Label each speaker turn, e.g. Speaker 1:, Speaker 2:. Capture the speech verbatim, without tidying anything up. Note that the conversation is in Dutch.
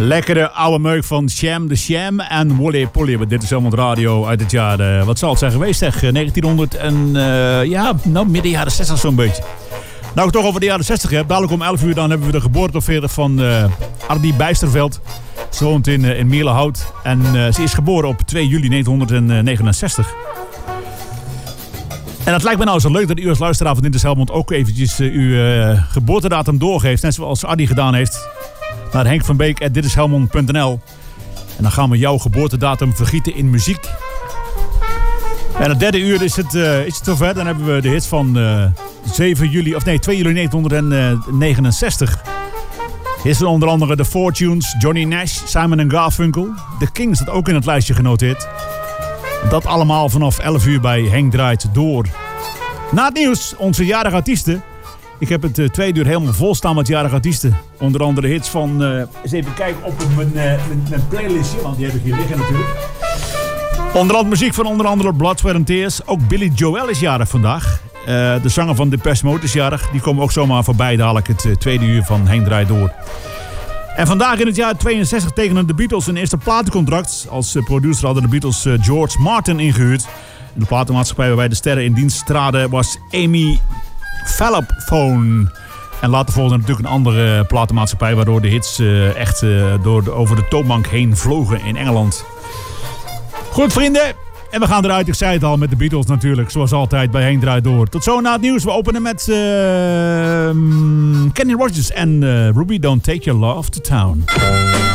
Speaker 1: Lekkere oude meuk van Sham the Sham en Wally Polly. Dit is helemaal radio uit het jaar, uh, wat zal het zijn geweest zeg, negentienhonderd en uh, ja, nou midden jaren zestig zo'n beetje. Nou, ik het toch over de jaren zestig heb. Dadelijk om elf uur dan hebben we de geboorteopveerder van uh, Ardi Bijsterveld. Ze woont in, uh, in Meerlenhout en uh, ze is geboren op twee juli negentien negenenzestig. En het lijkt me nou zo leuk dat u als luisteraar van Dintes Helmond ook eventjes uh, uw uh, geboortedatum doorgeeft. Net zoals Ardi gedaan heeft. Naar Henk van Beek at dinteshelmond punt n l. En dan gaan we jouw geboortedatum vergieten in muziek. En het derde uur is het, uh, is het zover. Dan hebben we de hits van uh, zeven juli, of nee, twee juli negentien negenenzestig. Hits van onder andere The Fortunes, Johnny Nash, Simon en Garfunkel. The Kings staat ook in het lijstje genoteerd. Dat allemaal vanaf elf uur bij Henk Draait Door. Na het nieuws, onze jarige artiesten. Ik heb het uh, tweede uur helemaal vol staan met jarige artiesten. Onder andere hits van... Uh, eens even kijken op mijn, uh, mijn, mijn playlistje, want die heb ik hier liggen natuurlijk. Onder andere muziek van onder andere Blood, Sweat and Tears. Ook Billy Joel is jarig vandaag. Uh, de zanger van Depeche Mode is jarig. Die komen ook zomaar voorbij dadelijk het uh, tweede uur van Henk Draait Door. En vandaag in het jaar tweeënzestig tekenen de Beatles een eerste platencontract. Als uh, producer hadden de Beatles uh, George Martin ingehuurd. En de platenmaatschappij waarbij de sterren in dienst traden was Amy Phalaphone. En later volgde natuurlijk een andere platenmaatschappij waardoor de hits uh, echt uh, door de, over de toonbank heen vlogen in Engeland. Goed vrienden, en we gaan eruit, ik zei het al, met de Beatles natuurlijk, zoals altijd bij Henk Draait Door. Tot zo na het nieuws, we openen met uh, Kenny Rogers en uh, Ruby Don't Take Your Love to Town.